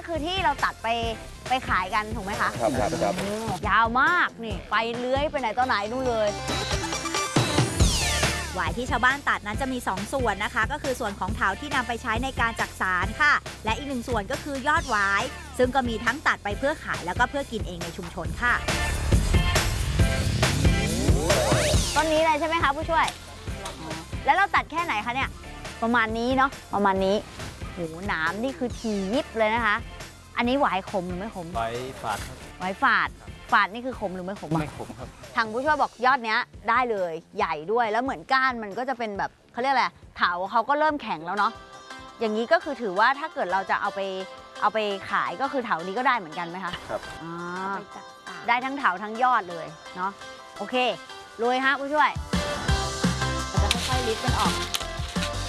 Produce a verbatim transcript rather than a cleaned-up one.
นี่คือที่เราตัดไปไปขายกันถูกไหมคะครับครับครับยาวมากนี่ไปเลื้อยไปไหนต่อไหนนู่นเลยหวายที่ชาวบ้านตัดนั้นจะมีสองส่วนนะคะก็คือส่วนของเถาที่นำไปใช้ในการจักสารค่ะและอีกหนึ่งส่วนก็คือยอดหวายซึ่งก็มีทั้งตัดไปเพื่อขายแล้วก็เพื่อกินเองในชุมชนค่ะต้นนี้เลยใช่ไหมคะผู้ช่วยแล้วเราตัดแค่ไหนคะเนี่ยประมาณนี้เนาะประมาณนี้โหหนามนี่คือทียิบเลยนะคะ อันนี้หวายขมหรือไม่ขมไว้ฝาดครับหวายฝาดฝาดนี่คือขมหรือไม่ขมไม่ขมครับทางผู้ช่วยบอกยอดเนี้ยได้เลยใหญ่ด้วยแล้วเหมือนก้านมันก็จะเป็นแบบเขาเรียกอะไรเถาเขาก็เริ่มแข็งแล้วเนาะอย่างนี้ก็คือถือว่าถ้าเกิดเราจะเอาไปเอาไปขายก็คือเถานี้ก็ได้เหมือนกันไหมคะครับอ่าได้ทั้งเถาทั้งยอดเลยเนาะโอเคลุยฮะผู้ช่วยเราจะค่อยๆลิฟต์กันออก